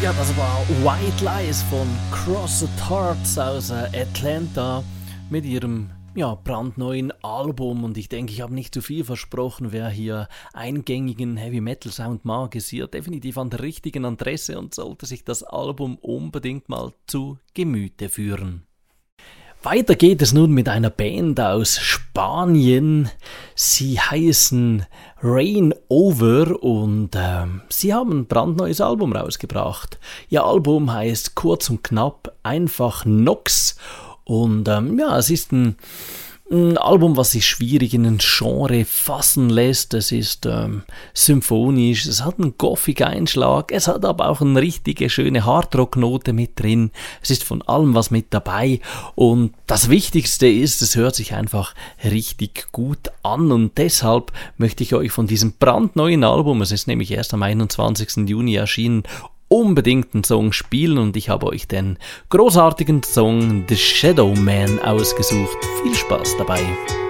Ja, das war White Lies von Crossed Hearts aus Atlanta mit ihrem brandneuen Album. Und ich denke, ich habe nicht zu viel versprochen. Wer hier eingängigen Heavy Metal Sound mag, ist hier definitiv an der richtigen Adresse und sollte sich das Album unbedingt mal zu Gemüte führen. Weiter geht es nun mit einer Band aus Spanien. Sie heißen Rain Over und sie haben ein brandneues Album rausgebracht. Ihr Album heißt kurz und knapp einfach Nox und es ist ein Album, was sich schwierig in ein Genre fassen lässt. Es ist symphonisch, es hat einen gothic Einschlag, es hat aber auch eine richtige schöne Hardrock-Note mit drin. Es ist von allem was mit dabei und das Wichtigste ist, es hört sich einfach richtig gut an und deshalb möchte ich euch von diesem brandneuen Album, es ist nämlich erst am 21. Juni erschienen, unbedingt einen Song spielen und ich habe euch den großartigen Song The Shadow Man ausgesucht. Viel Spaß dabei!